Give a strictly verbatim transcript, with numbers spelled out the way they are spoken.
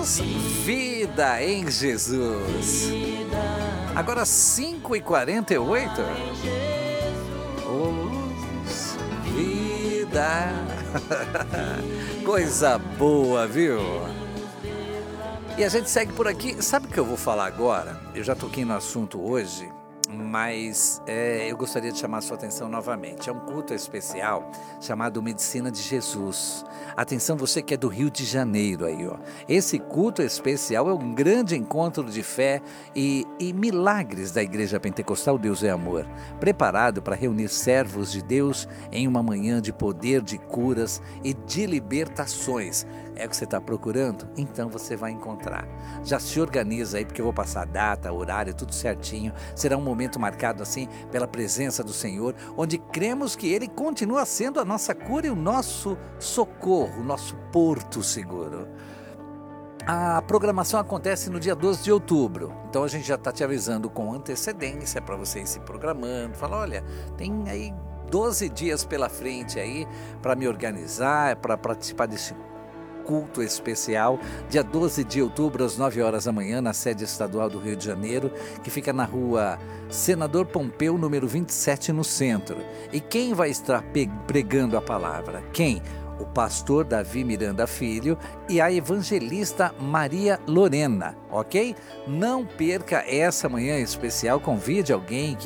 juntos? Vida em Jesus. Agora cinco e quarenta e oito. Oh, vida. Coisa boa, viu? E a gente segue por aqui. Sabe o que eu vou falar agora? Eu já toquei no assunto hoje, mas é, eu gostaria de chamar a sua atenção novamente. É um culto especial chamado Medicina de Jesus. Atenção, você que é do Rio de Janeiro aí, ó. Esse culto especial é um grande encontro de fé e, e milagres da Igreja Pentecostal Deus é Amor, preparado para reunir servos de Deus em uma manhã de poder, de curas e de libertações. É o que você está procurando? Então você vai encontrar. Já se organiza aí, porque eu vou passar a data, horário, tudo certinho. Será um momento marcado assim pela presença do Senhor, onde cremos que Ele continua sendo a nossa cura e o nosso socorro, o nosso porto seguro. A programação acontece no dia doze de outubro, então a gente já está te avisando com antecedência para você ir se programando. Fala, olha, tem aí doze dias pela frente aí para me organizar, para participar desse culto especial, dia doze de outubro, às nove horas da manhã, na sede estadual do Rio de Janeiro, que fica na rua Senador Pompeu, número vinte e sete, no centro. E quem vai estar pregando a palavra? Quem? O pastor Davi Miranda Filho e a evangelista Maria Lorena, ok? Não perca essa manhã especial, convide alguém que